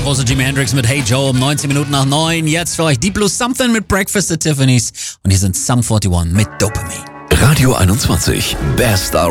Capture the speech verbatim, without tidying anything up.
große Jimi Hendrix mit Hey Joe um neunzehn Minuten nach neun. Jetzt für euch Deep Blue Something mit Breakfast at Tiffany's. Und hier sind Sum einundvierzig mit Dopamine. Radio einundzwanzig, Best R